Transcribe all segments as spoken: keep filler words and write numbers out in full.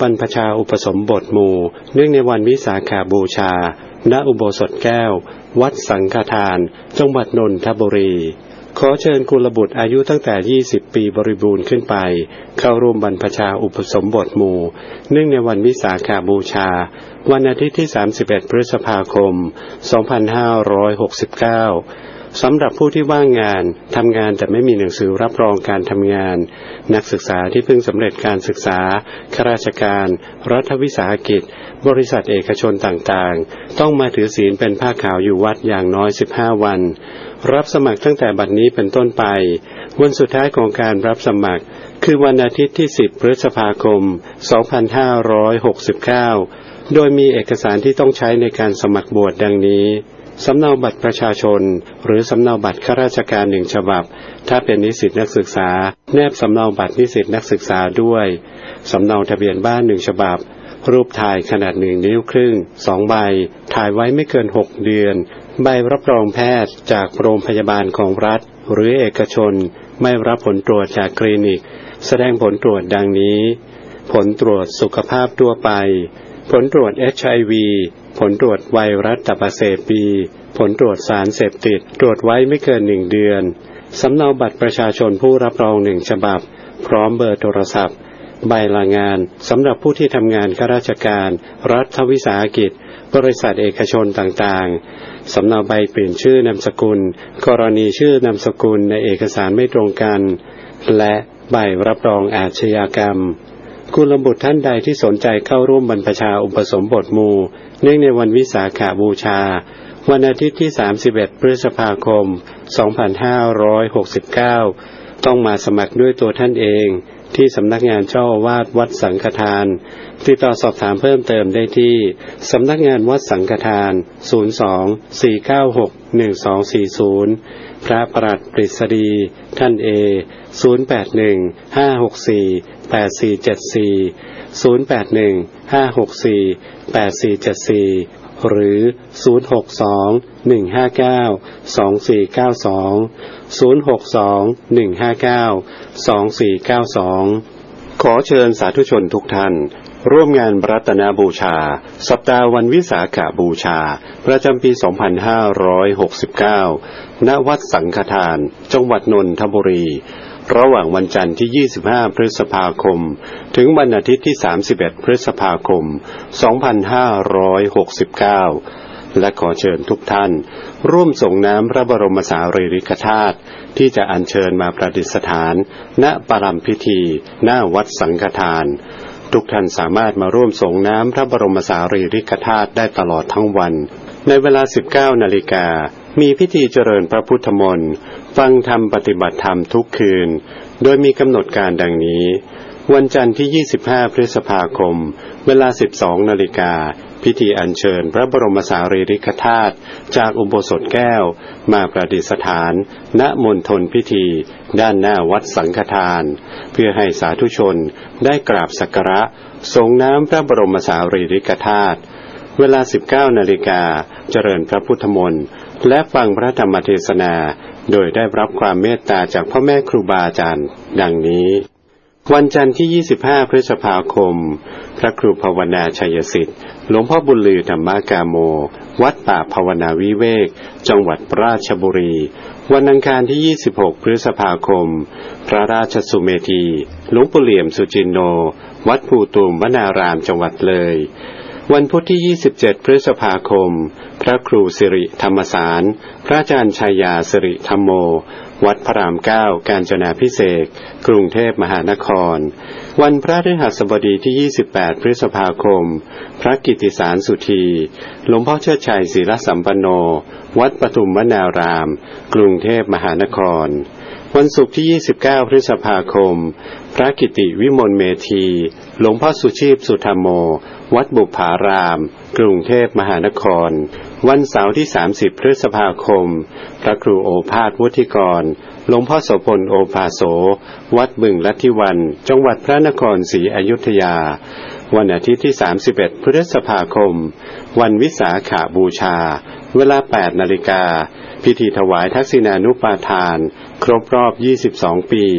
บรรพชาอุปสมบทหมู่เนื่องในวันวิสาขบูชาณอุโบสถแก้ววัดสังฆทานจังหวัดนนทบุรีขอเชิญกุลบุตรอายุตั้งแต่ยี่สิบปีบริบูรณ์ขึ้นไปเข้าร่วมบรรพชาอุปสมบทหมู่เนื่องในวันวิสาขบูชาวันอาทิตย์ที่สามสิบเอ็ดพฤษภาคมสองพันห้าร้อยหกสิบเก้าสำหรับผู้ที่ว่างงานทำงานแต่ไม่มีหนังสือรับรองการทำงานนักศึกษาที่เพิ่งสำเร็จการศึกษาข้าราชการรัฐวิสาหกิจบริษัทเอกชนต่างๆต้องมาถือศีลเป็นผ้าขาวอยู่วัดอย่างน้อยสิบห้าวันรับสมัครตั้งแต่บัดนี้เป็นต้นไปวันสุดท้ายของการรับสมัครคือวันอาทิตย์ที่สิบพฤษภาคมสองพันห้าร้อยหกสิบเก้าโดยมีเอกสารที่ต้องใช้ในการสมัครบวชดังนี้สำเนาบัตรประชาชนหรือสำเนาบัตรข้าราชการหนึ่งฉบับถ้าเป็นนิสิตนักศึกษาแนบสำเนาบัตรนิสิตนักศึกษาด้วยสำเนาทะเบียนบ้านหนึ่งฉบับรูปถ่ายขนาดหนึ่งนิ้วครึ่งสองใบถ่ายไว้ไม่เกินหกเดือนใบรับรองแพทย์จากโรงพยาบาลของรัฐหรือเอกชนไม่รับผลตรวจจากคลินิกแสดงผลตรวจดังนี้ผลตรวจสุขภาพทั่วไปผลตรวจ เอช ไอ วี ผลตรวจไวรัสตับอักเสบบีผลตรวจสารเสพติดตรวจไว้ไม่เกินหนึ่งเดือนสำเนาบัตรประชาชนผู้รับรองหนึ่งฉบับพร้อมเบอร์โทรศัพท์ใบลางานสำหรับผู้ที่ทำงานข้าราชการรัฐวิสาหกิจบริษัทเอกชนต่างๆสำเนาใบเปลี่ยนชื่อนามสกุลกรณีชื่อนามสกุลในเอกสารไม่ตรงกันและใบรับรองอาชญากรรมกุลบุตรท่านใดที่สนใจเข้าร่วมบรรพชาอุปสมบทหมู่เนื่องในวันวิสาขบูชาวันอาทิตย์ที่สามสิบเอ็ดพฤษภาคมสองพันห้าร้อยหกสิบเก้าต้องมาสมัครด้วยตัวท่านเองที่สำนักงานเจ้าอาวาสวัดสังฆทานติดต่อสอบถามเพิ่มเติมได้ที่สำนักงานวัดสังฆทานศูนย์ สอง สี่ เก้า หก หนึ่ง สอง สี่ ศูนย์พระปลัดปริศดีท่านเอศูนย์ แปด หนึ่ง ห้า หก สี่ แปด สี่ เจ็ด สี่ศูนย์ แปด หนึ่ง ห้า หก สี่ แปด สี่ เจ็ด สี่หรือศูนย์ หก สอง หนึ่ง ห้า เก้า สอง สี่ เก้า สอง ศูนย์ หก สอง หนึ่ง ห้า เก้า สอง สี่ เก้า สองขอเชิญสาธุชนทุกท่านร่วมงานรัตนบูชาสัปดาห์วันวิสาขบูชาประจำปีสองพันห้าร้อยหกสิบเก้าณวัดสังฆทานจังหวัดนนทบุรีระหว่างวันจันทร์ที่ยี่สิบห้าพฤษภาคมถึงวันอาทิตย์ที่สามสิบเอ็ดพฤษภาคมสองพันห้าร้อยหกสิบเก้าและขอเชิญทุกท่านร่วมส่งน้ำพระบรมสารีริกธาตุที่จะอัญเชิญมาประดิษฐานณปรำพิธีหน้าวัดสังฆทานทุกท่านสามารถมาร่วมส่งน้ำพระบรมสารีริกธาตุได้ตลอดทั้งวันในเวลา สิบเก้านาฬิกามีพิธีเจริญพระพุทธมนต์ฟังธรรมปฏิบัติธรรมทุกคืนโดยมีกำหนดการดังนี้วันจันทร์ที่ยี่สิบห้าพฤษภาคมเวลา สิบสองนาฬิกาพิธีอัญเชิญพระบรมสารีริกธาตุจากอุโบสถแก้วมาประดิษฐานณมณฑลพิธีด้านหน้าวัดสังฆทานเพื่อให้สาธุชนได้กราบสักการะส่งน้ำพระบรมสารีริกธาตุเวลา สิบเก้านาฬิกาเจริญพระพุทธมนต์และฟังพระธรรมเทศนาโดยได้รับความเมตตาจากพ่อแม่ครูบาอาจารย์ดังนี้วันจันทร์ที่ยี่สิบห้าพฤษภาคมพระครูภาวนาชัยสิทธิ์หลวงพ่อบุญลือธรรมกาโมวัดป่าภาวนาวิเวกจังหวัดราชบุรีวันอังคารที่ยี่สิบหกพฤษภาคมพระราชสุเมธีหลวงปู่เหลี่ยมสุจินโนวัดภูตูมวนารามจังหวัดเลยวันพุธที่ยี่สิบเจ็ดพฤษภาคมพระครูสิริธรรมสารพระอาจารย์ชัยยาสิริธรรมโมวัดพระรามเก้ากาญจนาภิเษกกรุงเทพมหานครวันพระฤหัสบดีที่ยี่สิบแปดพฤษภาคมพระกิตติสารสุธีหลวงพ่อเชิดชัยศิรสัมปันโนวัดปทุมวนารามกรุงเทพมหานครวันศุกร์ที่ยี่สิบเก้าพฤษภาคมพระกิติวิมลเมธีหลวงพ่อสุชีพสุธรรมโมวัดบุพารามกรุงเทพมหานครวันเสาร์ที่สามสิบพฤษภาคมพระครูโอภาสวุฒิกรหลวงพ่อโสพลโอภาโสวัดบึงลัทธิวันจังหวัดพระนครศรีอยุธยาวันอาทิตย์ที่สามสิบเอ็ดพฤษภาคมวันวิสาขบูชาเวลาแปดนาฬิกาพิธีถวายทักษิณานุปาทานครบรอบยี่สิบสองปี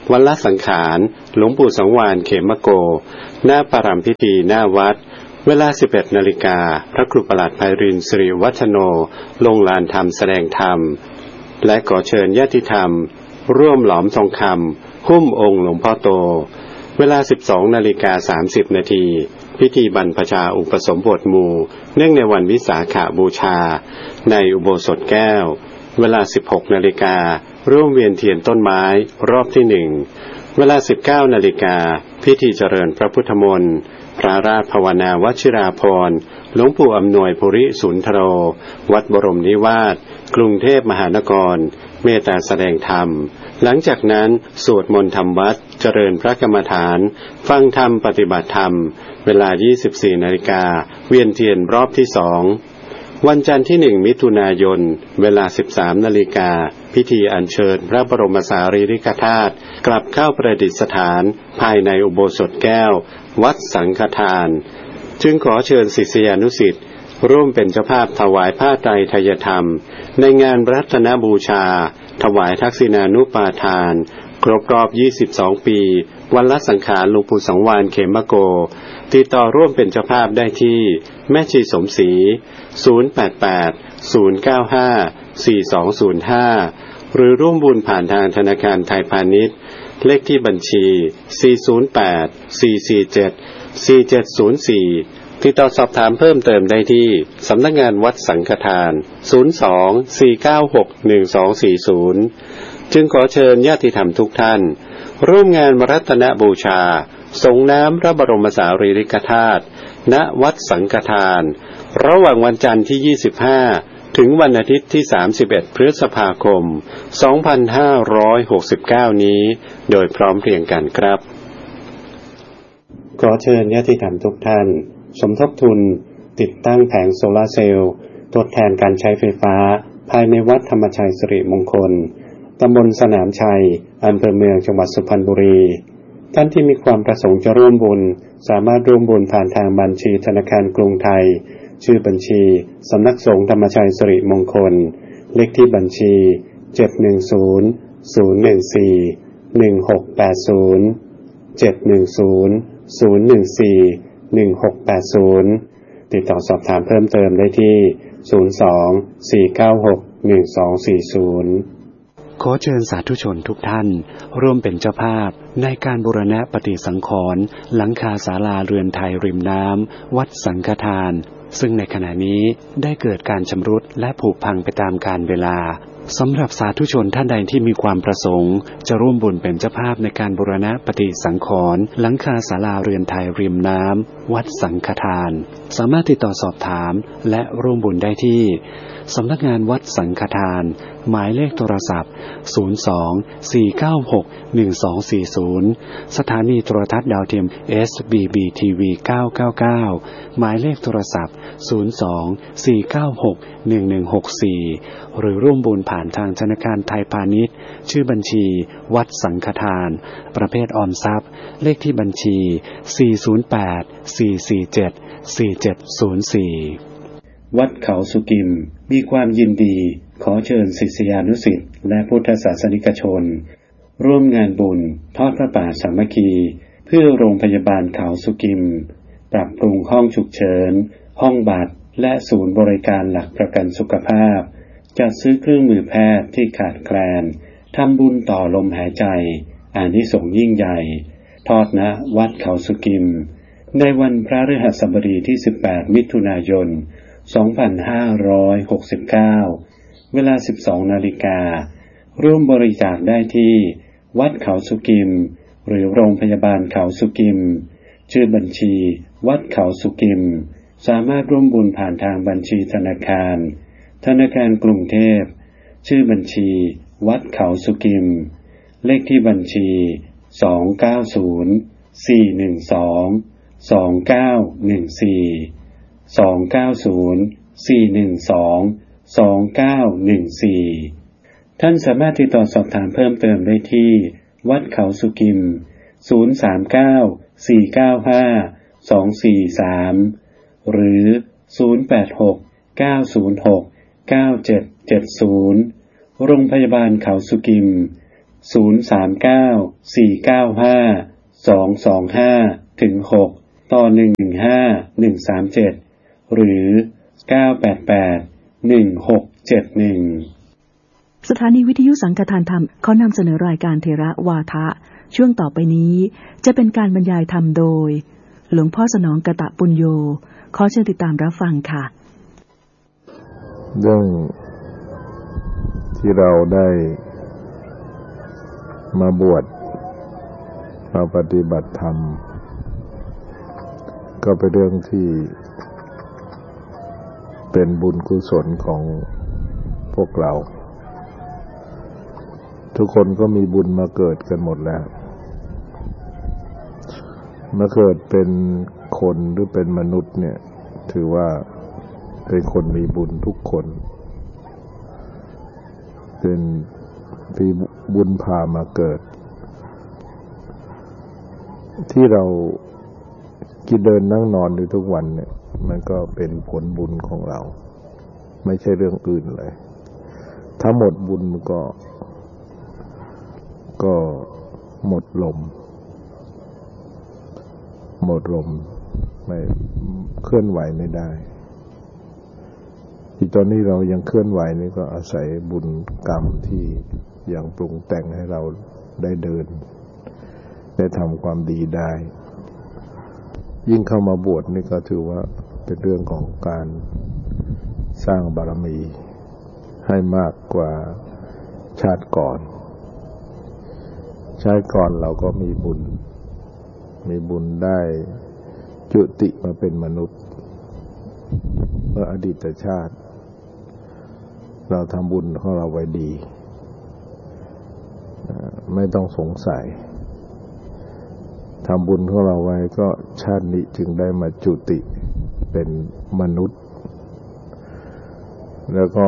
วันละสังขารหลวงปู่สังวาลเขมโกหน้าปรำพิธีหน้าวัดเวลา สิบเอ็ดนาฬิกา พระครูประหลัดไพรินทร์สิริวัฒโนลงลานธรรมแสดงธรรมและขอเชิญญาติธรรมร่วมหลอมทองคำหุ้มองค์หลวงพ่อโตเวลา สิบสองนาฬิกาสามสิบนาทีพิธีบรรพชาอุปสมบทหมู่เนื่องในวันวิสาขบูชาในอุโบสถแก้วเวลา สิบหกนาฬิการ่วมเวียนเทียนต้นไม้รอบที่หนึ่งเวลา สิบเก้านาฬิกาพิธีเจริญพระพุทธมนต์พระราชภาวนาวชิราภรณ์หลวงปู่อำนวยภูริสุนทโรวัดบรมนิวาสกรุงเทพมหานครเมตตาแสดงธรรมหลังจากนั้นสวดมนต์ธรรมวัดเจริญพระกรรมฐานฟังธรรมปฏิบัติธรรมเวลา ยี่สิบสี่นาฬิกาเวียนเทียนรอบที่สองวันจันทร์ที่หนึ่งมิถุนายนเวลา สิบสามนาฬิกาพิธีอัญเชิญพระบรมสารีริกธาตุกลับเข้าประดิษฐานภายในอุโบสถแก้ววัดสังฆทานจึงขอเชิญศิษยานุศิษย์ร่วมเป็นเจ้าภาพถวายผ้าไตรไทยธรรมในงานรัตนบูชาถวายทักษิณานุปาทานครบรอบยี่สิบสองปีวันละสังขารหลวงปู่สังวาลเขมโกติดต่อร่วมเป็นเจ้าภาพได้ที่แม่ชีสมศรีศูนย์ แปด แปด ศูนย์ เก้า ห้า สี่ สอง ศูนย์ ห้าหรือร่วมบุญผ่านทางธนาคารไทยพาณิชย์เลขที่บัญชีสี่ ศูนย์ แปด สี่ สี่ เจ็ด สี่ เจ็ด ศูนย์ สี่ติดต่อสอบถามเพิ่มเติมได้ที่สำนักงานวัดสังฆทานศูนย์ สอง สี่ เก้า หก หนึ่ง สอง สี่ ศูนย์จึงขอเชิญญาติธรรมทุกท่านร่วมงานรัตนบูชาส่งน้ำพระบรมสารีริกธาตุณวัดสังฆทานระหว่างวันจันทร์ที่ยี่สิบห้าถึงวันอาทิตย์ที่สามสิบเอ็ดพฤษภาคมสองพันห้าร้อยหกสิบเก้านี้โดยพร้อมเพรียงกันครับขอเชิญญาติธรรมทุกท่านสมทบทุนติดตั้งแผงโซลาร์เซลล์ทดแทนการใช้ไฟฟ้าภายในวัดธรรมชัยสิริมงคลตำบลสนามชัยอำเภอเมืองจังหวัดสุพรรณบุรีท่านที่มีความประสงค์จะร่วมบุญสามารถร่วมบุญผ่านทางบัญชีธนาคารกรุงไทยชื่อบัญชีสำนักสงฆ์ธรรมชัยสิริมงคลเลขที่บัญชีเจ็ด หนึ่ง ศูนย์ ศูนย์ หนึ่ง สี่ หนึ่ง หก แปด ศูนย์ เจ็ด หนึ่ง ศูนย์ ศูนย์ หนึ่ง สี่ หนึ่ง หก แปด ศูนย์ติดต่อสอบถามเพิ่มเติมได้ที่ศูนย์ สอง สี่ เก้า หก หนึ่ง สอง สี่ ศูนย์ขอเชิญสาธุชนทุกท่านร่วมเป็นเจ้าภาพในการบูรณะปฏิสังขรณ์หลังคาศาลาเรือนไทยริมน้ำวัดสังฆทานซึ่งในขณะนี้ได้เกิดการชำรุดและผุพังไปตามกาลเวลาสำหรับสาธุชนท่านใดที่มีความประสงค์จะร่วมบุญเป็นเจ้าภาพในการบูรณะปฏิสังขรณ์หลังคาศาลาเรือนไทยริมน้ำวัดสังฆทานสามารถติดต่อสอบถามและร่วมบุญได้ที่สำนักงานวัดสังฆทานหมายเลขโทรศัพท์ศูนย์ สอง สี่ เก้า หก หนึ่ง สอง สี่ ศูนย์สถานีโทรทัศน์ดาวเทียม เอส บี บี ที วี เก้า เก้า เก้าหมายเลขโทรศัพท์ศูนย์ สอง สี่ เก้า หก หนึ่ง หนึ่ง หก สี่หรือร่วมบุญผ่านทางธนาคารไทยพาณิชย์ชื่อบัญชีวัดสังฆทานประเภทออมทรัพย์เลขที่บัญชีสี่ ศูนย์ แปด สี่ สี่ เจ็ด สี่ เจ็ด ศูนย์ สี่วัดเขาสุกิมมีความยินดีขอเชิญศิษยานุศิษย์และพุทธศาสนิกชนร่วมงานบุญทอดพระป่าสามัคคีเพื่อโรงพยาบาลเขาสุกิมปรับปรุงห้องฉุกเฉินห้องบัตรและศูนย์บริการหลักประกันสุขภาพจัดซื้อเครื่องมือแพทย์ที่ขาดแคลนทำบุญต่อลมหายใจอานิสงส์ยิ่งใหญ่ทอดณวัดเขาสุกิมในวันพระฤหัสบดีที่สิบแปดมิถุนายนสองพันห้าร้อยหกสิบเก้าเวลา สิบสองนาฬิการ่วมบริจาคได้ที่วัดเขาสุกิมหรือโรงพยาบาลเขาสุกิมชื่อบัญชีวัดเขาสุกิมสามารถร่วมบุญผ่านทางบัญชีธนาคารธนาคารกรุงเทพชื่อบัญชีวัดเขาสุกิมเลขที่บัญชีสอง เก้า ศูนย์ สี่ หนึ่ง สอง สอง เก้า หนึ่ง สี่สอง เก้า ศูนย์ สี่ หนึ่ง สอง สอง เก้า หนึ่ง สี่ท่านสามารถติดต่อสอบถามเพิ่มเติมได้ที่วัดเขาสุกิมศูนย์ สาม เก้า สี่ เก้า ห้า สอง สี่ สามหรือศูนย์ แปด หก เก้า ศูนย์ หก เก้า เจ็ด เจ็ด ศูนย์โรงพยาบาลเขาสุกิมศูนย์ สาม เก้า สี่ เก้า ห้า สอง สอง ห้า ถึง หก ต่อ หนึ่ง หนึ่ง ห้า หนึ่ง สาม เจ็ด หรือ เก้า แปด แปด หนึ่ง หก เจ็ด หนึ่งสถานีวิทยุสังฆทานธรรมขอนำเสนอรายการเทระวาทะช่วงต่อไปนี้จะเป็นการบรรยายธรรมโดยหลวงพ่อสนองกตปุญโญขอเชิญติดตามรับฟังค่ะเรื่องที่เราได้มาบวชมาปฏิบัติธรรมก็เป็นเรื่องที่เป็นบุญกุศลของพวกเราทุกคนก็มีบุญมาเกิดกันหมดแล้วมาเกิดเป็นคนหรือเป็นมนุษย์เนี่ยถือว่าเป็นคนมีบุญทุกคนเป็นมีบุญพามาเกิดที่เรากินเดินนั่งนอนอยู่ทุกวันเนี่ยมันก็เป็นผลบุญของเราไม่ใช่เรื่องอื่นเลยถ้าหมดบุญมันก็ก็หมดลมหมดลมไม่เคลื่อนไหวไม่ได้ที่ตอนนี้เรายังเคลื่อนไหวนี่ก็อาศัยบุญกรรมที่ยังปรุงแต่งให้เราได้เดินได้ทำความดีได้ยิ่งเข้ามาบวชนี่ก็ถือว่าเป็นเรื่องของการสร้างบารมีให้มากกว่าชาติก่อนชาติก่อนเราก็มีบุญมีบุญได้จุติมาเป็นมนุษย์เมื่ออดีตชาติเราทำบุญของเราไว้ดีไม่ต้องสงสัยทำบุญของเราไว้ก็ชาตินี้จึงได้มาจุติเป็นมนุษย์แล้วก็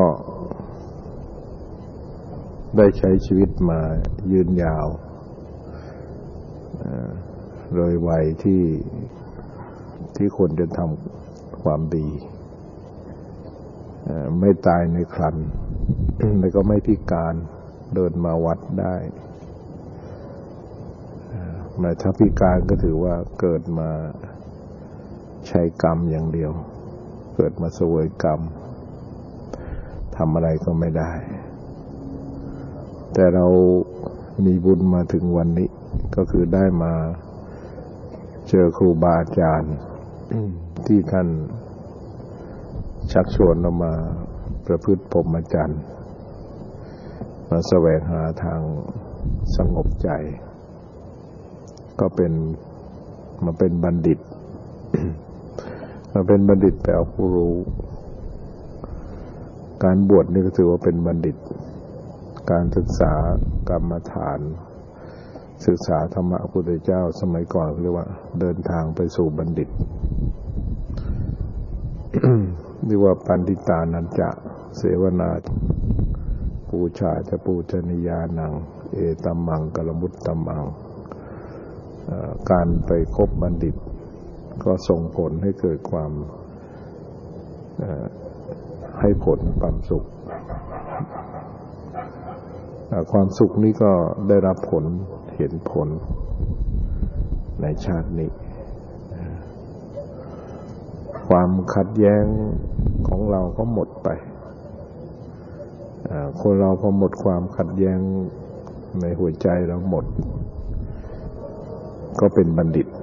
ได้ใช้ชีวิตมายืนยาวโดยวัยที่ที่คนจะทำความดีไม่ตายในครรภ์แล้วก็ไม่พิการเดินมาวัดได้แม้ถ้าพิการก็ถือว่าเกิดมาใช้กรรมอย่างเดียวเกิดมาเสวยกรรมทำอะไรก็ไม่ได้แต่เรามีบุญมาถึงวันนี้ก็คือได้มาเจอครูบาอาจารย์ที่ท่านชักชวนเรามาประพฤติพรหมจรรย์มาแสวงหาทางสงบใจก็เป็นมาเป็นบัณฑิตมาเป็นบัณฑิตแปลว่าผู้รู้การบวชนี่ก็ถือว่าเป็นบัณฑิตการศึกษากรรมฐานศึกษาธรรมะพระพุทธเจ้าสมัยก่อนเรียกว่าเดินทางไปสู่บัณฑิต เรียกว่าปันติตานันจะเสวนาปูชาจะปูชนียานังเอตัมมังกลมุตตัมมังการไปคบบัณฑิตก็ส่งผลให้เกิดความให้ผลความสุขความสุขนี้ก็ได้รับผลเห็นผลในชาตินี้ความขัดแย้งของเราก็หมดไปคนเราพอหมดความขัดแย้งในหัวใจเราหมดก็เป็นบัณฑิต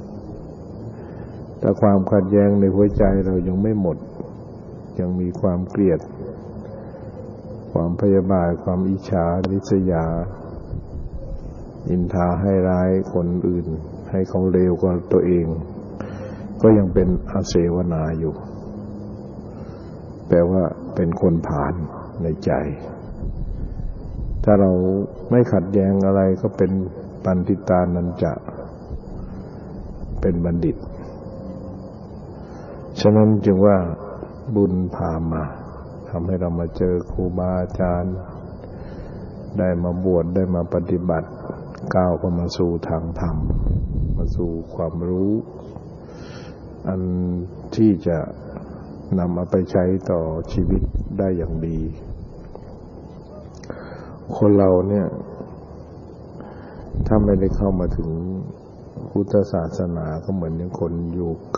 แต่ความขัดแย้งในหัวใจเรายังไม่หมดยังมีความเกลียดความพยาบาทความอิจฉาริษยานินทาให้ร้ายคนอื่นให้เขาเลวกว่าตัวเองก็ยังเป็นอาเสวนาอยู่แปลว่าเป็นคนผ่านในใจถ้าเราไม่ขัดแย้งอะไรก็เป็นปันติตานันจะเป็นบัณฑิตฉะนั้นจึงว่าบุญพามาทำให้เรามาเจอครูบาอาจารย์ได้มาบวชได้มาปฏิบัติก้าวเข้ามาสู่ทางธรรมมาสู่ความรู้อันที่จะนำเอาไปใช้ต่อชีวิตได้อย่างดีคนเราเนี่ยถ้าไม่ได้เข้ามาถึงพุทธศาสนาก็เหมือนอย่างคนอยู่